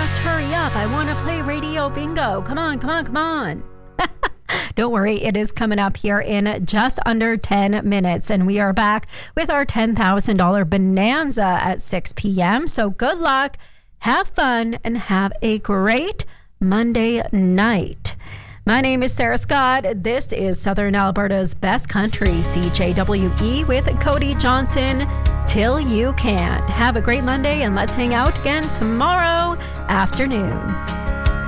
Just hurry up. I want to play Radio Bingo. Come on, come on, come on. Don't worry, it is coming up here in just under 10 minutes. And we are back with our $10,000 bonanza at 6 p.m. So good luck, have fun, and have a great Monday night. My name is Sarah Scott. This is Southern Alberta's Best Country, CJWE, with Cody Johnson. Till you can't. Have a great Monday, and let's hang out again tomorrow afternoon.